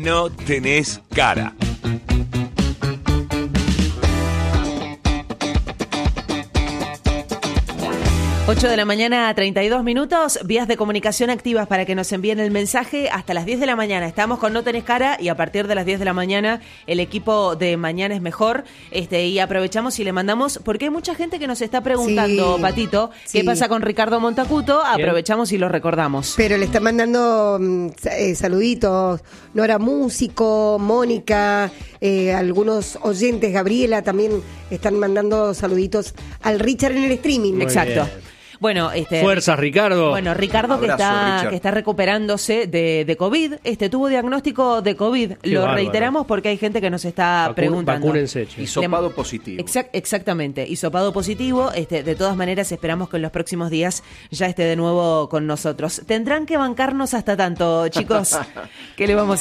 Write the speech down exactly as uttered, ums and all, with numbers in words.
No Tenés Cara. ocho de la mañana, treinta y dos minutos, vías de comunicación activas para que nos envíen el mensaje hasta las diez de la mañana. Estamos con No Tenés Cara y a partir de las diez de la mañana el equipo de Mañana es Mejor. Este, y aprovechamos y le mandamos, porque hay mucha gente que nos está preguntando, sí, Patito, ¿qué sí. pasa con Ricardo Montacuto? Aprovechamos y lo recordamos. Pero le están mandando eh, saluditos, Nora Músico, Mónica, eh, algunos oyentes, Gabriela, también están mandando saluditos al Richard en el streaming. Muy Exacto. Bien. Bueno, este, fuerzas, Ricardo. Bueno, Ricardo Abrazo, que está Richard. que está recuperándose de, de COVID, este tuvo diagnóstico de COVID. Qué Lo bárbaro. reiteramos porque hay gente que nos está Vacu- preguntando. Vacúnense, che. Hisopado positivo. Exact, exactamente, hisopado positivo. Este, de todas maneras, esperamos que en los próximos días ya esté de nuevo con nosotros. Tendrán que bancarnos hasta tanto, chicos. ¿Qué le vamos a